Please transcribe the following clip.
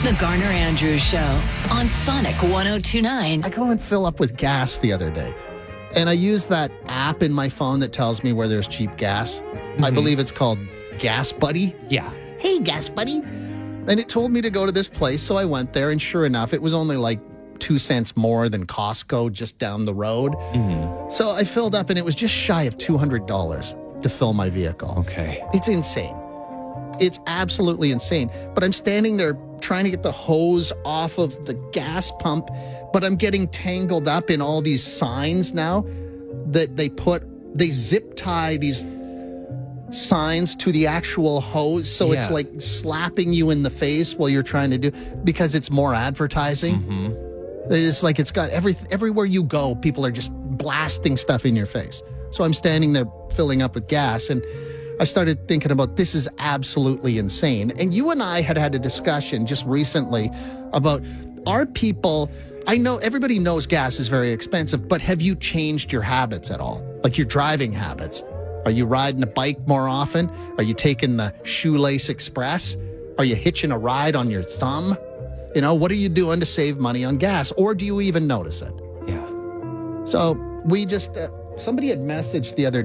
The Garner Andrews Show on Sonic 102.9. I go and fill up with gas the other day, and I use that app in my phone that tells me where there's cheap gas. I believe it's called Gas Buddy. Yeah. Hey, Gas Buddy. And it told me to go to this place, so I went there, and sure enough, it was only like 2 cents more than Costco just down the road. So I filled up, and it was just shy of $200 to fill my vehicle. Okay. It's insane. It's absolutely insane. But I'm standing there trying to get the hose off of the gas pump, but I'm getting tangled up in all these signs now that they zip tie these signs to the actual hose. So it's like slapping you in the face while you're trying to do, because it's more advertising. It's like it's got everywhere you go, people are just blasting stuff in your face. So I'm standing there filling up with gas, and I started thinking about, this is absolutely insane. And you and I had a discussion just recently about, are people, I know everybody knows gas is very expensive, but have you changed your habits at all? Like your driving habits? Are you riding a bike more often? Are you taking the Shoelace Express? Are you hitching a ride on your thumb? You know, what are you doing to save money on gas? Or do you even notice it? Yeah. So we just, somebody had messaged the other